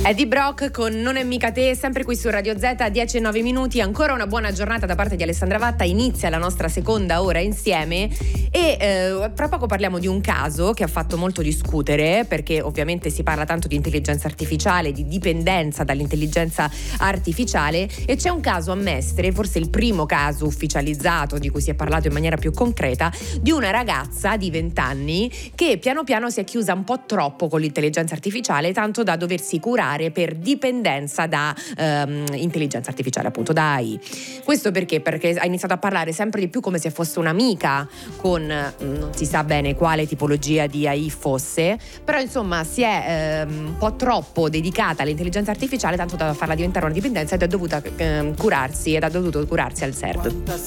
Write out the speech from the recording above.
Eddie Brock con Non è mica te, sempre qui su Radio Z a 10:09. Ancora una buona giornata da parte di Alessandra Vatta. Inizia la nostra seconda ora insieme e tra poco parliamo di un caso che ha fatto molto discutere, perché ovviamente si parla tanto di intelligenza artificiale, di dipendenza dall'intelligenza artificiale, e c'è un caso a Mestre, forse il primo caso ufficializzato di cui si è parlato in maniera più concreta, di una ragazza di 20 anni che piano piano si è chiusa un po' troppo con l'intelligenza artificiale, tanto da doversi curare per dipendenza da intelligenza artificiale, appunto da AI. Questo perché ha iniziato a parlare sempre di più come se fosse un'amica con non si sa bene quale tipologia di AI fosse, però insomma si è un po' troppo dedicata all'intelligenza artificiale, tanto da farla diventare una dipendenza, ed ha dovuto curarsi al CERT.